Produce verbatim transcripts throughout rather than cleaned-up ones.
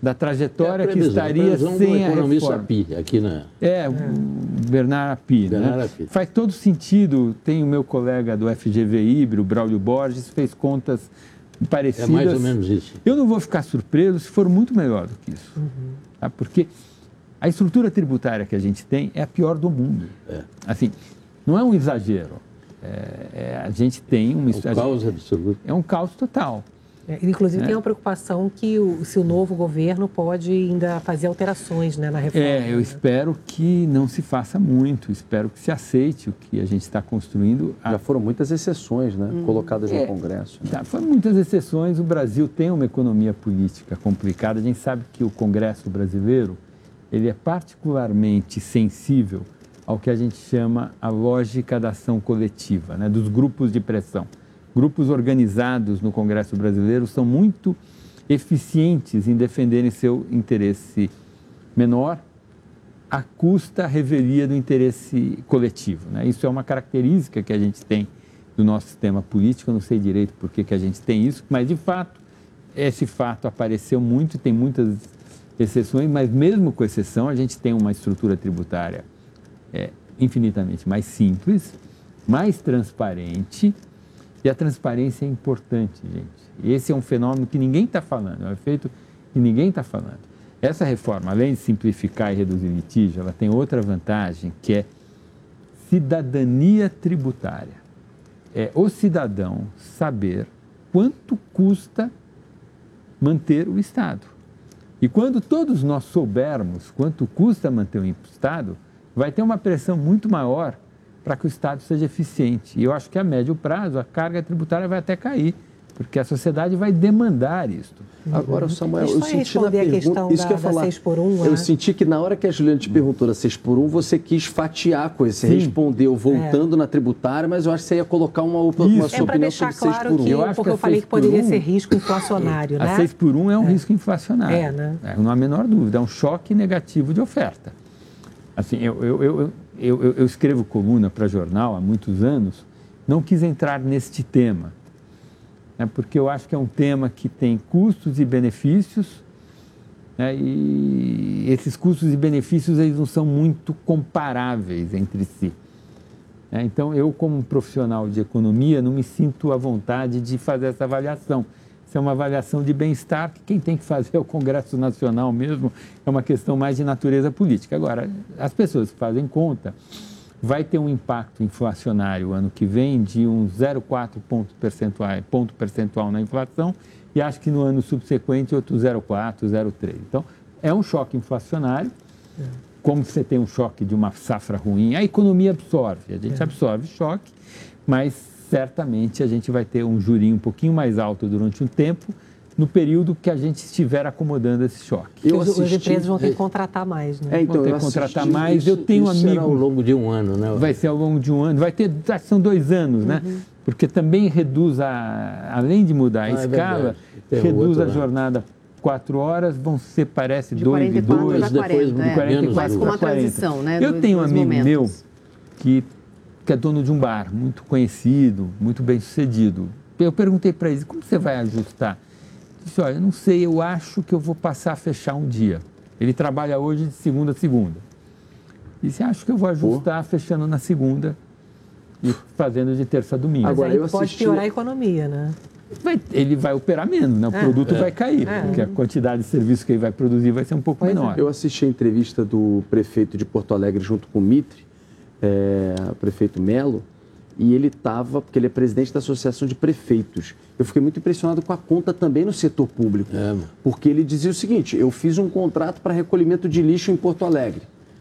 da trajetória é que estaria sem a reforma. Api, aqui na... É, o Bernard Api, Bernard né? Api. Faz todo sentido. Tem o meu colega do F G V I, o Braulio Borges, fez contas parecidas. É mais ou menos isso. Eu não vou ficar surpreso se for muito melhor do que isso. Uhum. Tá? Porque a estrutura tributária que a gente tem é a pior do mundo. É. Assim, não é um exagero. É, é, a gente tem uma... É um caos absoluto. É um caos total. É, inclusive, é. tem uma preocupação que o, se o novo governo pode ainda fazer alterações, né, na reforma. É, eu né? espero que não se faça muito, espero que se aceite o que a gente está construindo. Já foram muitas exceções, né, hum. colocadas é. no Congresso. Né? Tá, foram muitas exceções. O Brasil tem uma economia política complicada. A gente sabe que o Congresso brasileiro ele é particularmente sensível ao que a gente chama a lógica da ação coletiva, né, dos grupos de pressão. Grupos organizados no Congresso brasileiro são muito eficientes em defenderem seu interesse menor à custa revelia do interesse coletivo, né? Isso é uma característica que a gente tem do nosso sistema político. Eu não sei direito por que, que a gente tem isso, mas, de fato, esse fato apareceu muito, tem muitas exceções, mas mesmo com exceção, a gente tem uma estrutura tributária é, infinitamente mais simples, mais transparente. E a transparência é importante, gente. Esse é um fenômeno que ninguém está falando, é um efeito que ninguém está falando. Essa reforma, além de simplificar e reduzir litígio, ela tem outra vantagem, que é cidadania tributária. É o cidadão saber quanto custa manter o Estado. E quando todos nós soubermos quanto custa manter o Estado, vai ter uma pressão muito maior para que o Estado seja eficiente. E eu acho que a médio prazo a carga tributária vai até cair, porque a sociedade vai demandar isso. Agora, Samuel, eu senti na pergunta, isso da, que eu ia falar, seis por um, eu né? senti que na hora que a Juliana te perguntou da seis por um, você quis fatiar a coisa, você Sim. respondeu voltando é. na tributária, mas eu acho que você ia colocar uma, uma sua é opinião sobre claro seis por um. Que, eu acho porque que eu falei que poderia um, ser risco inflacionário, né? A seis por um é um é. risco inflacionário. É, né? É, não há a menor dúvida, é um choque negativo de oferta. Assim, eu, eu, eu, eu, eu, eu escrevo coluna para jornal há muitos anos, não quis entrar neste tema, né, porque eu acho que é um tema que tem custos e benefícios, né, e esses custos e benefícios eles não são muito comparáveis entre si. Né, então, eu, como profissional de economia, não me sinto à vontade de fazer essa avaliação. Isso é uma avaliação de bem-estar, que quem tem que fazer é o Congresso Nacional mesmo, é uma questão mais de natureza política. Agora, as pessoas que fazem conta, vai ter um impacto inflacionário ano que vem de um zero vírgula quatro ponto percentual, ponto percentual na inflação e acho que no ano subsequente outro zero vírgula quatro, zero vírgula três. Então, é um choque inflacionário, é. como você tem um choque de uma safra ruim, a economia absorve, a gente é. absorve choque, mas certamente a gente vai ter um jurinho um pouquinho mais alto durante um tempo, no período que a gente estiver acomodando esse choque. Eu assisti... As empresas vão ter que contratar mais, né? É, então, vão ter que contratar mais. Isso, eu tenho um amigo... será ao longo de um ano, né? Vai ser ao longo de um ano. Vai ter, são dois anos, uhum. né? Porque também reduz, a, além de mudar a ah, escala, é reduz a jornada quatro horas, vão ser, parece, de dois e dois. Depois, quarenta, de quarenta e quatro com uma transição, né? Eu dos, tenho um amigo momentos. meu que... que é dono de um bar, muito conhecido, muito bem sucedido. Eu perguntei para ele, como você vai ajustar? Ele disse, olha, eu não sei, eu acho que eu vou passar a fechar um dia. Ele trabalha hoje de segunda a segunda. Ele disse, acho que eu vou ajustar Pô. fechando na segunda e fazendo de terça a domingo. Mas Agora, aí eu pode assisti... piorar a economia, né? Vai, ele vai operar menos, né? O é, produto é, vai cair, é, porque a quantidade de serviço que ele vai produzir vai ser um pouco pois menor. É. Eu assisti a entrevista do prefeito de Porto Alegre junto com o Mitre, É, o prefeito Melo, e ele estava, porque ele é presidente da Associação de Prefeitos. Eu fiquei muito impressionado com a conta também no setor público, é, porque ele dizia o seguinte, eu fiz um contrato para recolhimento de lixo em Porto Alegre.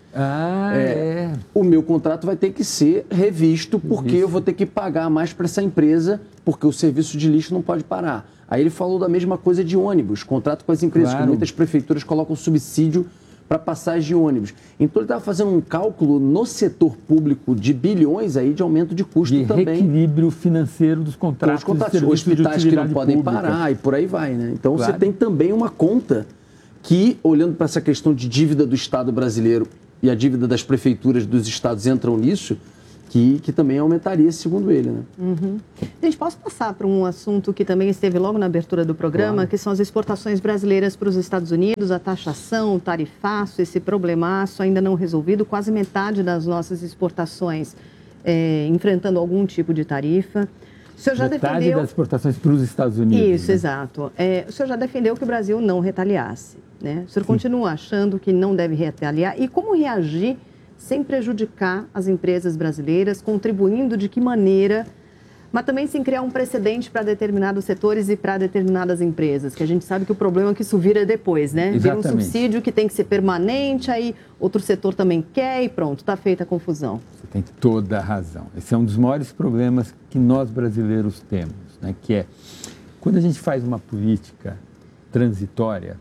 Ah, é, é. O meu contrato vai ter que ser revisto, porque Isso. eu vou ter que pagar mais para essa empresa, porque o serviço de lixo não pode parar. Aí ele falou da mesma coisa de ônibus, contrato com as empresas, claro. que muitas prefeituras colocam subsídio para passagem de ônibus. Então, ele estava fazendo um cálculo no setor público de bilhões aí de aumento de custo de também. De reequilíbrio financeiro dos contratos. Os contratos, de hospitais que não podem pública. parar e por aí vai, né? Então, claro. você tem também uma conta que, olhando para essa questão de dívida do Estado brasileiro e a dívida das prefeituras dos estados entram nisso, que, que também aumentaria, segundo ele, né? Uhum. Gente, posso passar para um assunto que também esteve logo na abertura do programa, claro. Que são as exportações brasileiras para os Estados Unidos, a taxação, o tarifaço, esse problemaço ainda não resolvido, quase metade das nossas exportações é, enfrentando algum tipo de tarifa. O senhor já metade defendeu... das exportações para os Estados Unidos. Isso, né? exato. É, o senhor já defendeu que o Brasil não retaliasse, né? O senhor Sim. continua achando que não deve retaliar? E como reagir sem prejudicar as empresas brasileiras, contribuindo de que maneira, mas também sem criar um precedente para determinados setores e para determinadas empresas, que a gente sabe que o problema é que isso vira depois, né? Vira um subsídio que tem que ser permanente, aí outro setor também quer e pronto, está feita a confusão. Você tem toda a razão. Esse é um dos maiores problemas que nós brasileiros temos, né? Que é, quando a gente faz uma política transitória,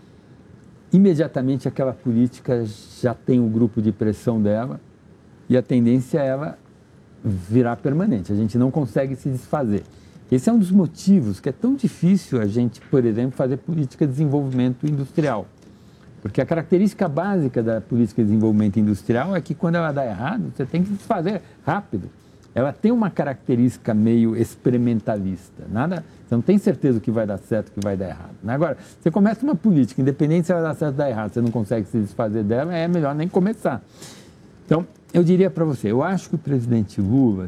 imediatamente aquela política já tem o grupo de pressão dela e a tendência é ela virar permanente. A gente não consegue se desfazer. Esse é um dos motivos que é tão difícil a gente, por exemplo, fazer política de desenvolvimento industrial. Porque a característica básica da política de desenvolvimento industrial é que quando ela dá errado, você tem que desfazer rápido. Ela tem uma característica meio experimentalista. Nada, você não tem certeza que vai dar certo, que vai dar errado. Agora, você começa uma política, independente se ela dá certo ou dá errado, você não consegue se desfazer dela, é melhor nem começar. Então, eu diria para você, eu acho que o presidente Lula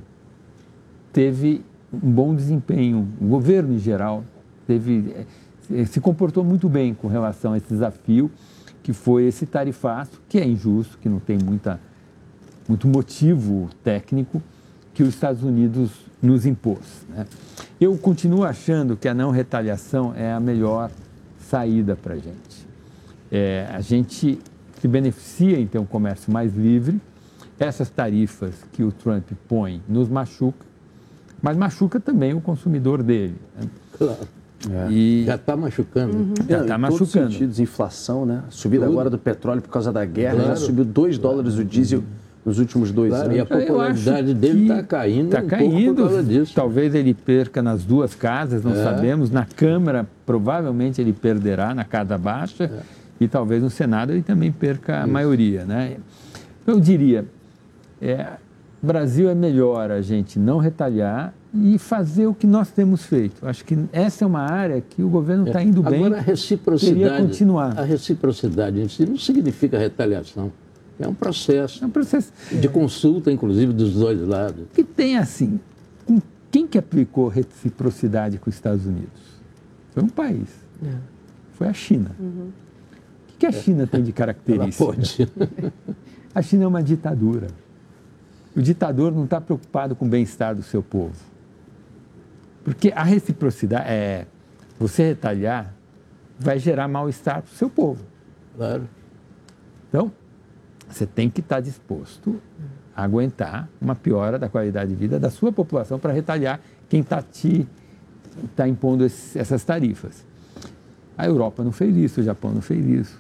teve um bom desempenho, o governo em geral teve, se comportou muito bem com relação a esse desafio, que foi esse tarifaço, que é injusto, que não tem muita, muito motivo técnico, que os Estados Unidos nos impôs, né? Eu continuo achando que a não retaliação é a melhor saída para a gente. É, a gente se beneficia em ter um comércio mais livre. Essas tarifas que o Trump põe nos machuca, mas machuca também o consumidor dele, né? Claro. É. E já está machucando. Uhum. Já está machucando. Em todos os sentidos, inflação, né? Subida Tudo. Agora do petróleo por causa da guerra, Claro. já subiu dois dólares o diesel nos últimos dois Claro, anos. e a popularidade dele está caindo Está um caindo, pouco por causa disso. Talvez ele perca nas duas casas, não É. sabemos. Na Câmara, provavelmente ele perderá na Casa Baixa. É. E talvez no Senado ele também perca a Isso. maioria, né? Eu diria, é, Brasil é melhor a gente não retaliar e fazer o que nós temos feito. Acho que essa é uma área que o governo está indo bem. Agora, a reciprocidade, queria continuar. A reciprocidade em si não significa retaliação. É um processo, é um processo de consulta, inclusive, dos dois lados. Que tem assim, com quem que aplicou reciprocidade com os Estados Unidos? Foi um país. É. Foi a China. Uhum. O que, que a China é. tem de característica? Ela pode. A China é uma ditadura. O ditador não está preocupado com o bem-estar do seu povo. Porque a reciprocidade é, você retaliar, vai gerar mal-estar para o seu povo. Claro. Então, você tem que estar disposto a aguentar uma piora da qualidade de vida da sua população para retaliar quem está te tá impondo esse, essas tarifas. A Europa não fez isso, o Japão não fez isso.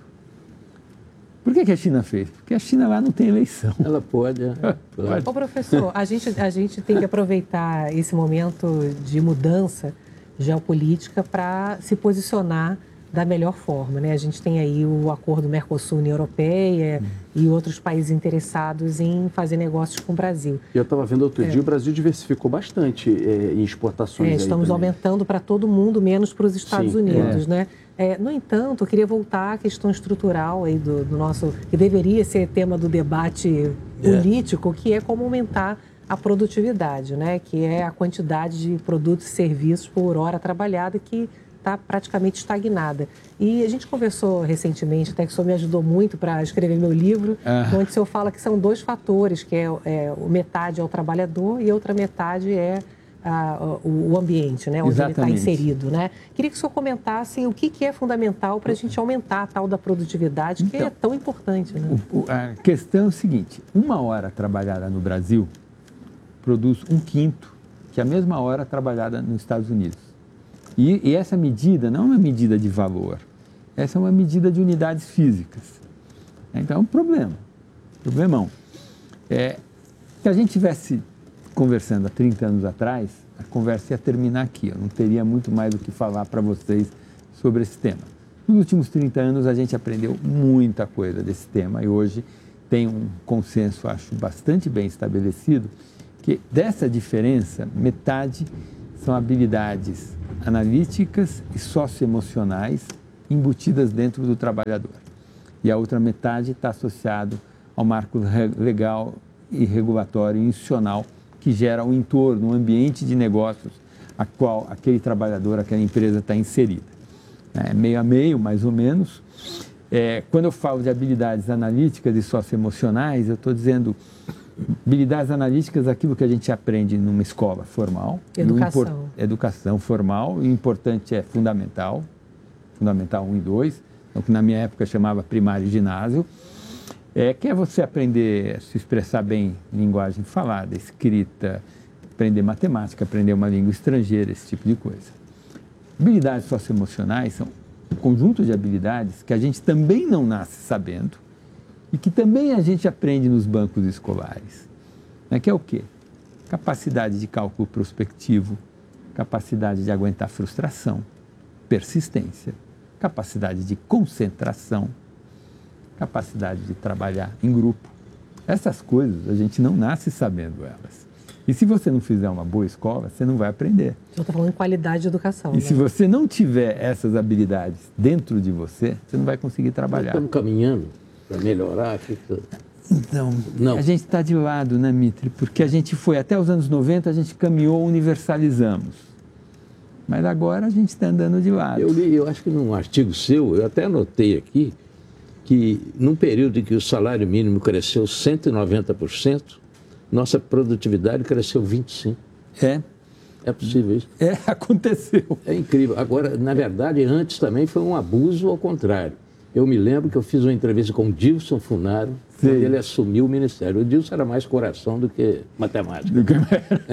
Por que, que a China fez? Porque a China lá não tem eleição. Ela pode. É. Ô, professor, a gente, a gente tem que aproveitar esse momento de mudança geopolítica para se posicionar da melhor forma, né? A gente tem aí o acordo Mercosul-União Europeia hum. e outros países interessados em fazer negócios com o Brasil. Eu estava vendo outro é. dia, o Brasil diversificou bastante é, em exportações. É, estamos aumentando para todo mundo, menos para os Estados Sim, Unidos, é. né? É, no entanto, eu queria voltar à questão estrutural aí do, do nosso, que deveria ser tema do debate político, é. que é como aumentar a produtividade, né? Que é a quantidade de produtos e serviços por hora trabalhada que está praticamente estagnada. E a gente conversou recentemente, até que o senhor me ajudou muito para escrever meu livro, ah. onde o senhor fala que são dois fatores, que é, é metade é o trabalhador e outra metade é a, o, o ambiente, né, onde Exatamente. ele está inserido, né? Queria que o senhor comentasse o que, que é fundamental para a gente aumentar a tal da produtividade, que então, é tão importante. Né? O, a questão é o seguinte, uma hora trabalhada no Brasil produz um quinto que a mesma hora trabalhada nos Estados Unidos. E, e essa medida não é uma medida de valor, essa é uma medida de unidades físicas. Então é um problema, problemão. É, se a gente tivesse conversando há trinta anos atrás, a conversa ia terminar aqui, eu não teria muito mais o que falar para vocês sobre esse tema. Nos últimos trinta anos a gente aprendeu muita coisa desse tema e hoje tem um consenso, acho, bastante bem estabelecido, que dessa diferença, metade são habilidades analíticas e socioemocionais embutidas dentro do trabalhador. E a outra metade está associado ao marco legal e regulatório e institucional que gera um entorno, um ambiente de negócios a qual aquele trabalhador, aquela empresa está inserida. É meio a meio, mais ou menos. É, quando eu falo de habilidades analíticas e socioemocionais, eu estou dizendo habilidades analíticas, aquilo que a gente aprende numa escola formal. Educação. Impor, educação formal, e o importante é fundamental, fundamental um e dois, o que na minha época chamava primário e ginásio, é, que é você aprender a se expressar bem em linguagem falada, escrita, aprender matemática, aprender uma língua estrangeira, esse tipo de coisa. Habilidades socioemocionais são um conjunto de habilidades que a gente também não nasce sabendo e que também a gente aprende nos bancos escolares. Né? Que é o quê? Capacidade de cálculo prospectivo, capacidade de aguentar frustração, persistência, capacidade de concentração, capacidade de trabalhar em grupo. Essas coisas a gente não nasce sabendo elas. E se você não fizer uma boa escola, você não vai aprender. Eu estou falando em qualidade de educação. E né? se você não tiver essas habilidades dentro de você, você não vai conseguir trabalhar. Estamos caminhando para melhorar. Que... Então, não. a gente está de lado, né, Mitri? Porque a gente foi, até os anos noventa, a gente caminhou, universalizamos. Mas agora a gente está andando de lado. Eu li, eu acho que num artigo seu, eu até anotei aqui, que num período em que o salário mínimo cresceu cento e noventa por cento, nossa produtividade cresceu vinte e cinco por cento. É. É possível isso? É, aconteceu. É incrível. Agora, na verdade, antes também foi um abuso ao contrário. Eu me lembro que eu fiz uma entrevista com o Dilson Funaro, Sim. quando ele assumiu o ministério. O Dilson era mais coração do que matemática. Do que...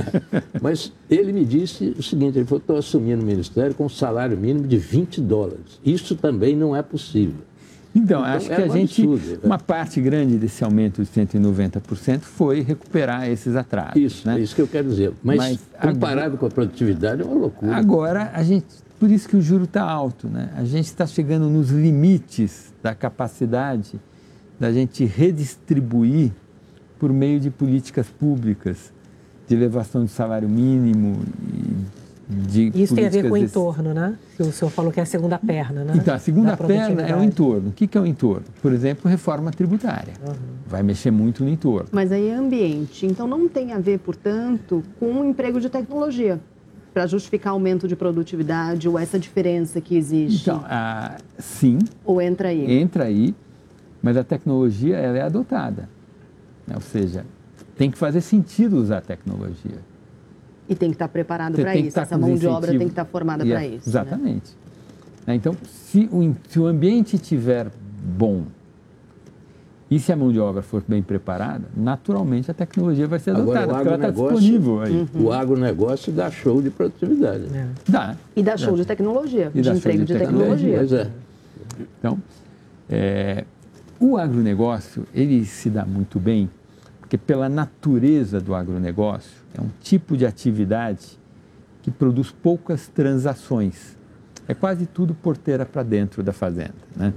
Mas ele me disse o seguinte, ele falou, estou assumindo o ministério com um salário mínimo de vinte dólares. Isso também não é possível. Então, então, acho é que a um gente, absurdo, uma parte grande desse aumento de cento e noventa por cento foi recuperar esses atrasos. Isso, né? é isso que eu quero dizer. Mas, Mas comparado agora, com a produtividade, é uma loucura. Agora, a gente, por isso que o juro está alto, né? A gente está chegando nos limites da capacidade da gente redistribuir por meio de políticas públicas, de elevação do salário mínimo e de Isso tem a ver com o desse... entorno, né? Que o senhor falou que é a segunda perna, né? Então, a segunda perna é o entorno. O que é o entorno? Por exemplo, reforma tributária. Uhum. Vai mexer muito no entorno. Mas aí é ambiente. Então, não tem a ver, portanto, com o emprego de tecnologia, para justificar aumento de produtividade ou essa diferença que existe? Então, ah, sim. Ou entra aí? Entra aí, mas a tecnologia ela é adotada. Ou seja, tem que fazer sentido usar a tecnologia. E tem que estar preparado para isso. Essa mão de obra tem que estar formada para isso. Exatamente. Né? Então, se o, se o ambiente estiver bom e se a mão de obra for bem preparada, naturalmente a tecnologia vai ser adotada, Agora, porque ela está disponível aí. Uhum. O agronegócio dá show de produtividade. É. Dá. E dá show de tecnologia, e de emprego de tecnologia. Pois é. Então, é, o agronegócio, ele se dá muito bem, porque pela natureza do agronegócio, é um tipo de atividade que produz poucas transações. É quase tudo porteira para dentro da fazenda, né?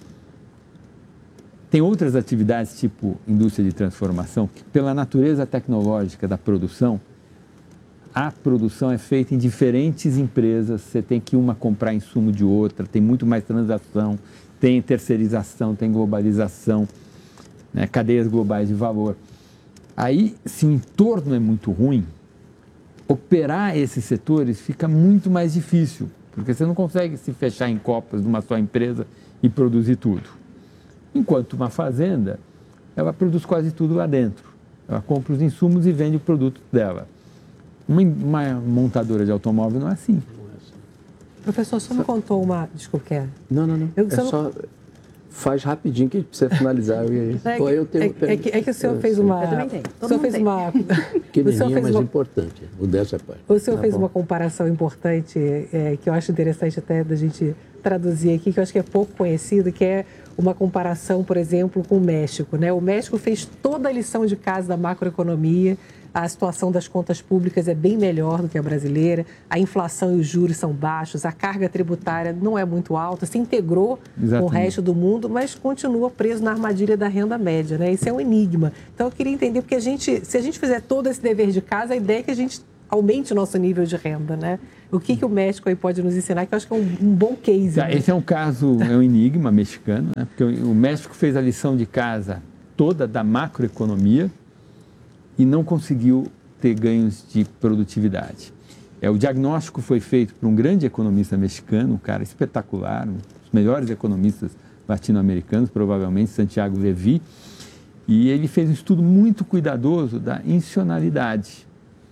Tem outras atividades, tipo indústria de transformação, que pela natureza tecnológica da produção, a produção é feita em diferentes empresas, você tem que uma comprar insumo de outra, tem muito mais transação, tem terceirização, tem globalização, né? Cadeias globais de valor. Aí, se o entorno é muito ruim, operar esses setores fica muito mais difícil, porque você não consegue se fechar em copas de uma só empresa e produzir tudo. Enquanto uma fazenda, ela produz quase tudo lá dentro. Ela compra os insumos e vende o produto dela. Uma, uma montadora de automóvel não é assim. Professor, só me contou uma... Desculpa, quer? Não, não, não. Eu, é só... Faz rapidinho que a gente precisa finalizar. É, Pô, eu tenho... é, é, que, é que o senhor fez uma... Eu também tenho. O senhor fez uma... Pequenininha, mas uma... importante. O dessa parte. O senhor Tá fez bom. uma comparação importante, é, que eu acho interessante até da gente traduzir aqui, que eu acho que é pouco conhecido, que é uma comparação, por exemplo, com o México, né? O México fez toda a lição de casa da macroeconomia, a situação das contas públicas é bem melhor do que a brasileira, a inflação e os juros são baixos, a carga tributária não é muito alta, se integrou Exatamente. com o resto do mundo, mas continua preso na armadilha da renda média, né? Isso é um enigma. Então, eu queria entender, porque a gente, se a gente fizer todo esse dever de casa, a ideia é que a gente aumente o nosso nível de renda, né? O que, que o México aí pode nos ensinar, que eu acho que é um, um bom case. Tá, né? Esse é um caso, é um enigma mexicano, né? Porque o México fez a lição de casa toda da macroeconomia e não conseguiu ter ganhos de produtividade. É, o diagnóstico foi feito por um grande economista mexicano, um cara espetacular, um dos melhores economistas latino-americanos, provavelmente, Santiago Levy, e ele fez um estudo muito cuidadoso da institucionalidade,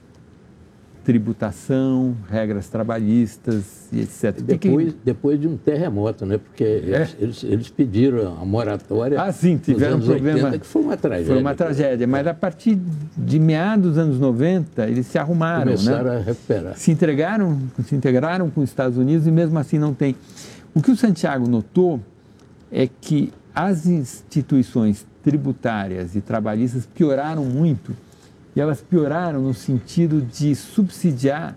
tributação, regras trabalhistas e etcétera. Depois, depois de um terremoto, né? Porque é? eles, eles pediram a moratória. Ah, sim, tiveram um problema. Que foi uma tragédia. Foi uma tragédia, mas a partir de meados dos anos noventa, eles se arrumaram. Começaram né? a recuperar. Se integraram, se integraram com os Estados Unidos e mesmo assim não tem. O que o Santiago notou é que as instituições tributárias e trabalhistas pioraram muito. E elas pioraram no sentido de subsidiar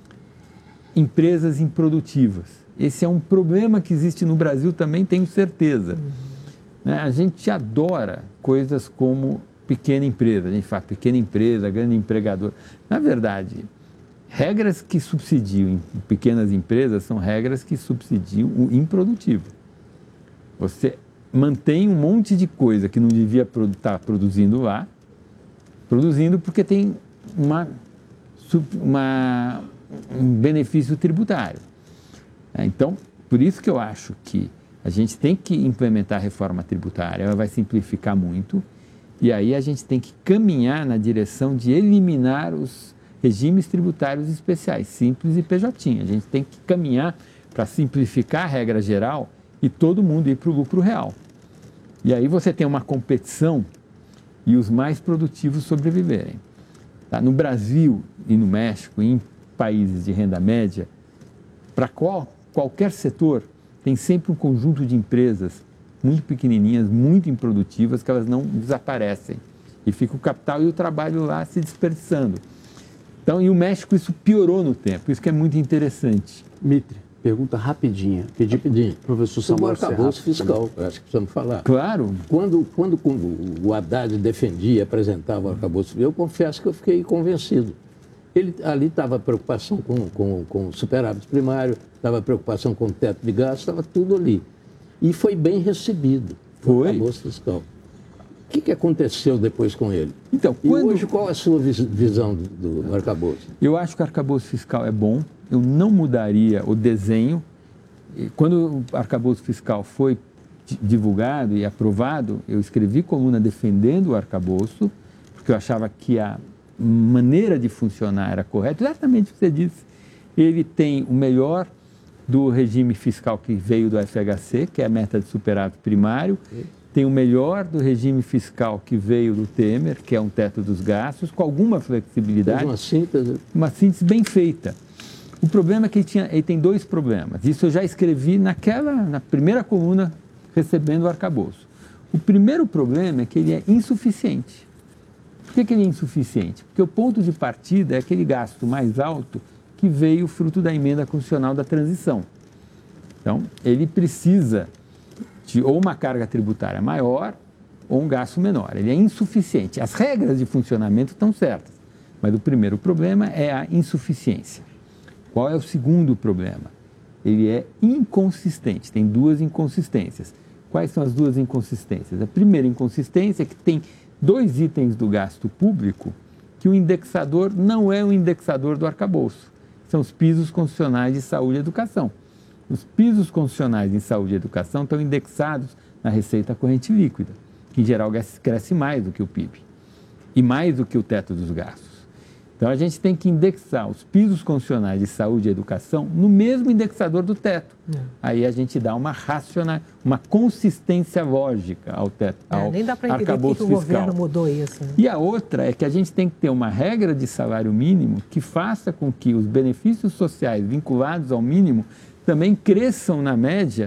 empresas improdutivas. Esse é um problema que existe no Brasil também, tenho certeza. Uhum. Né? A gente adora coisas como pequena empresa. A gente fala pequena empresa, grande empregador. Na verdade, regras que subsidiam pequenas empresas são regras que subsidiam o improdutivo. Você mantém um monte de coisa que não devia estar produzindo lá, produzindo porque tem uma, uma, um benefício tributário. Então, por isso que eu acho que a gente tem que implementar a reforma tributária, ela vai simplificar muito, e aí a gente tem que caminhar na direção de eliminar os regimes tributários especiais, simples e P J. A gente tem que caminhar para simplificar a regra geral e todo mundo ir para o lucro real. E aí você tem uma competição e os mais produtivos sobreviverem. Tá? No Brasil e no México, em países de renda média, para qual, qualquer setor, tem sempre um conjunto de empresas muito pequenininhas, muito improdutivas, que elas não desaparecem. E fica o capital e o trabalho lá se desperdiçando. Então, e o México isso piorou no tempo, isso que é muito interessante. Mitre, pergunta rapidinha. Pedi para o professor Samuel. O arcabouço fiscal, acho que precisamos falar. Claro. Quando, quando, quando o Haddad defendia, apresentava o arcabouço fiscal, eu confesso que eu fiquei convencido. Ele, ali estava preocupação com, com, com o superávit primário, estava preocupação com o teto de gastos, estava tudo ali. E foi bem recebido o arcabouço fiscal. O que, que aconteceu depois com ele? Então, quando... E hoje, qual é a sua visão do, do arcabouço? Eu acho que o arcabouço fiscal é bom, eu não mudaria o desenho. Quando o arcabouço fiscal foi divulgado e aprovado, eu escrevi coluna defendendo o arcabouço, porque eu achava que a maneira de funcionar era correta, exatamente o que você disse. Ele tem o melhor do regime fiscal que veio do F H C, que é a meta de superávit primário, tem o melhor do regime fiscal que veio do Temer, que é um teto dos gastos, com alguma flexibilidade. Uma síntese. Uma síntese bem feita. O problema é que ele, tinha, ele tem dois problemas. Isso eu já escrevi naquela, na primeira coluna, recebendo o arcabouço. O primeiro problema é que ele é insuficiente. Por que, que ele é insuficiente? Porque o ponto de partida é aquele gasto mais alto que veio fruto da emenda constitucional da transição. Então, ele precisa de ou uma carga tributária maior ou um gasto menor. Ele é insuficiente. As regras de funcionamento estão certas, mas o primeiro problema é a insuficiência. Qual é o segundo problema? Ele é inconsistente, tem duas inconsistências. Quais são as duas inconsistências? A primeira inconsistência é que tem dois itens do gasto público que o indexador não é o indexador do arcabouço. São os pisos constitucionais de saúde e educação. Os pisos constitucionais em saúde e educação estão indexados na receita corrente líquida, que em geral cresce mais do que o P I B e mais do que o teto dos gastos. Então a gente tem que indexar os pisos constitucionais de saúde e educação no mesmo indexador do teto. É. Aí a gente dá uma racional, uma consistência lógica ao teto, é, ao nem dá para entender que, que o governo mudou isso. Né? E a outra é que a gente tem que ter uma regra de salário mínimo que faça com que os benefícios sociais vinculados ao mínimo também cresçam na média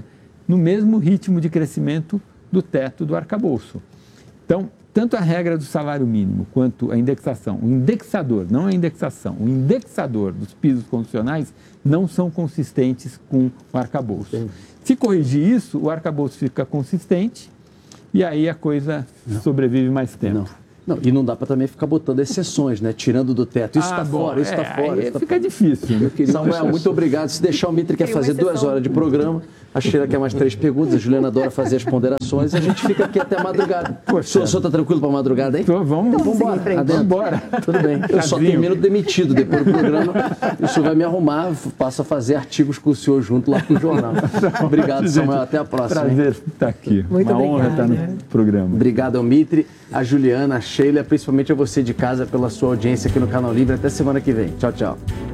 no mesmo ritmo de crescimento do teto do arcabouço. Então, tanto a regra do salário mínimo quanto a indexação, o indexador, não a indexação, o indexador dos pisos condicionais não são consistentes com o arcabouço. Sim. Se corrigir isso, o arcabouço fica consistente e aí a coisa não. sobrevive mais tempo. Não. Não, e não dá para também ficar botando exceções, né? Tirando do teto. Isso está ah, fora, isso está é, fora. Isso tá fica fora. difícil. Meu querido Samuel, muito obrigado. Se deixar, o Mitri quer fazer duas horas de programa. A Sheila quer mais três perguntas. A Juliana adora fazer as ponderações. A gente fica aqui até a madrugada. O senhor está tranquilo para a madrugada, hein? Tô, vamos então, vamos embora. Vamos embora. Tudo bem. Eu só termino demitido depois do programa. O senhor vai me arrumar, passo a fazer artigos com o senhor junto lá no jornal. Obrigado, Samuel. Até a próxima. Prazer estar aqui. Muito Uma obrigada. honra estar no programa. Obrigado ao Mitri, a Juliana, a Sheila, principalmente a você de casa pela sua audiência aqui no Canal Livre. Até semana que vem. Tchau, tchau.